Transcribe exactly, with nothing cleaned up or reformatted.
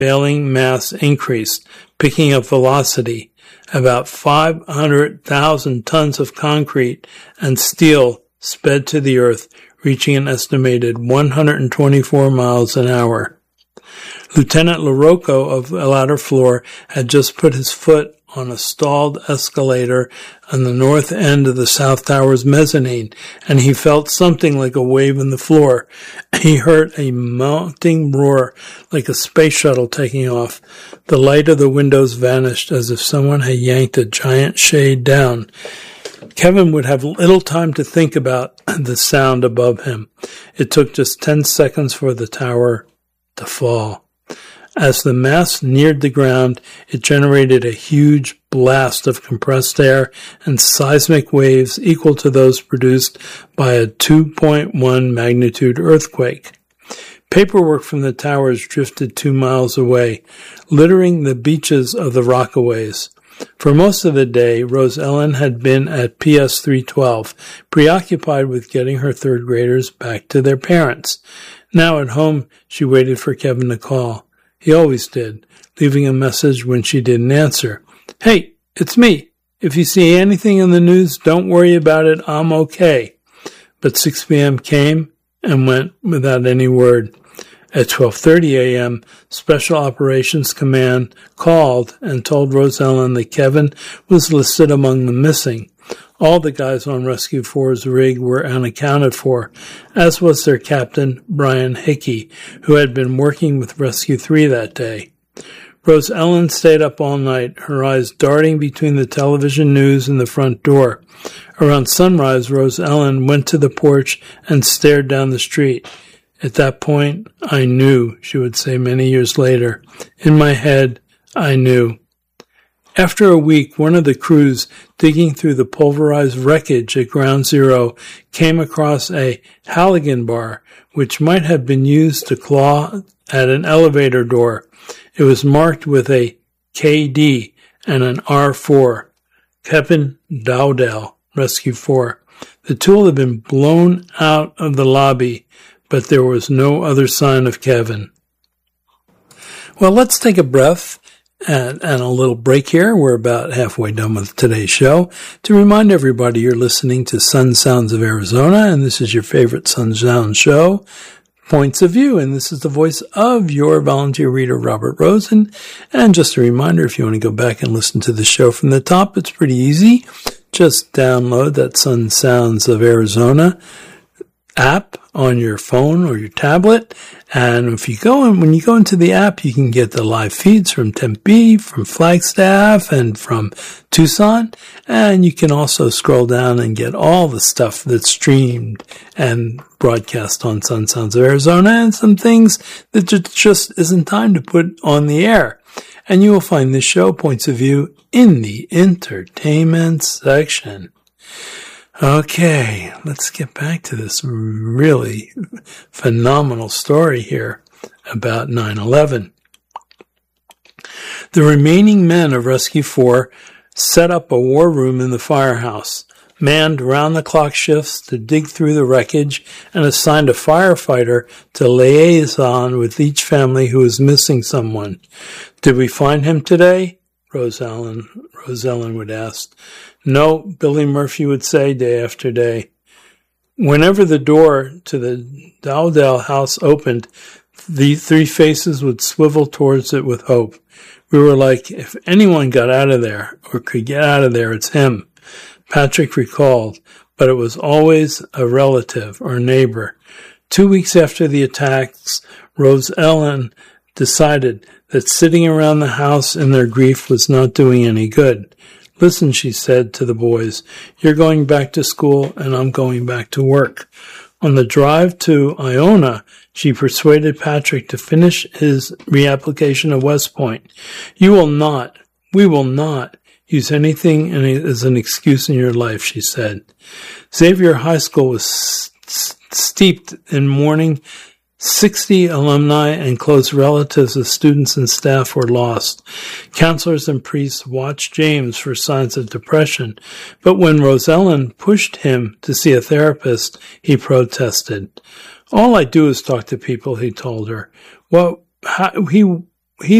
prevailing mass increased, picking up velocity. About five hundred thousand tons of concrete and steel sped to the earth, reaching an estimated one hundred twenty-four miles an hour. Lieutenant LaRocco of the latter floor had just put his foot on a stalled escalator on the north end of the South Tower's mezzanine, and he felt something like a wave in the floor. He heard a mounting roar like a space shuttle taking off. The light of the windows vanished as if someone had yanked a giant shade down. Kevin would have little time to think about the sound above him. It took just ten seconds for the tower to fall. As the mass neared the ground, it generated a huge blast of compressed air and seismic waves equal to those produced by a two point one magnitude earthquake. Paperwork from the towers drifted two miles away, littering the beaches of the Rockaways. For most of the day, Rose Ellen had been at P S three twelve, preoccupied with getting her third graders back to their parents. Now at home, she waited for Kevin to call. He always did, leaving a message when she didn't answer. "Hey, it's me. If you see anything in the news, don't worry about it. I'm okay." But six p.m. came and went without any word. At twelve thirty a.m., Special Operations Command called and told Rose Ellen that Kevin was listed among the missing. All the guys on Rescue four's rig were unaccounted for, as was their captain, Brian Hickey, who had been working with Rescue three that day. Rose Ellen stayed up all night, her eyes darting between the television news and the front door. Around sunrise, Rose Ellen went to the porch and stared down the street. "At that point, I knew," she would say many years later. "In my head, I knew." After a week, one of the crews digging through the pulverized wreckage at Ground Zero came across a Halligan bar, which might have been used to claw at an elevator door. It was marked with a K D and an R four. Kevin Dowdell, Rescue four. The tool had been blown out of the lobby, but there was no other sign of Kevin. Well, let's take a breath and, and a little break here. We're about halfway done with today's show. To remind everybody, you're listening to Sun Sounds of Arizona, and this is your favorite Sun Sound show, Points of View, and this is the voice of your volunteer reader, Robert Rosen. And just a reminder, if you want to go back and listen to the show from the top, it's pretty easy. Just download that Sun Sounds of Arizona app on your phone or your tablet, and if you go in, when you go into the app, you can get the live feeds from Tempe, from Flagstaff, and from Tucson, and you can also scroll down and get all the stuff that's streamed and broadcast on Sun Sounds of Arizona, and some things that just isn't time to put on the air. And you will find this show, Points of View, in the entertainment section. Okay, let's get back to this really phenomenal story here about nine eleven. The remaining men of Rescue four set up a war room in the firehouse, manned round-the-clock shifts to dig through the wreckage, and assigned a firefighter to liaison with each family who was missing someone. "Did we find him today?" Rose Ellen, Rose Ellen would ask. "No," Billy Murphy would say day after day. Whenever the door to the Dowdell house opened, the three faces would swivel towards it with hope. We were like, if anyone got out of there or could get out of there, it's him, Patrick recalled, but it was always a relative or neighbor. Two weeks after the attacks, Rose Ellen decided that sitting around the house in their grief was not doing any good. "Listen," she said to the boys, "you're going back to school and I'm going back to work." On the drive to Iona, she persuaded Patrick to finish his reapplication at West Point. "You will not, we will not use anything as an excuse in your life," she said. Xavier High School was steeped in mourning. Sixty alumni and close relatives of students and staff were lost. Counselors and priests watched James for signs of depression, but when Rose Ellen pushed him to see a therapist, he protested. "All I do is talk to people," he told her. Well, how, he